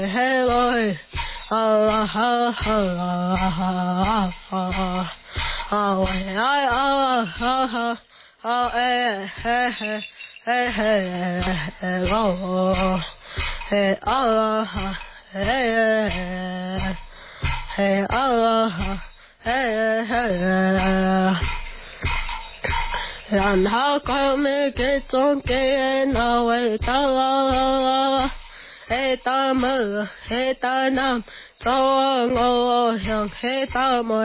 And how come it gets okay and away ta hey tam hey tanam so ngo hey tam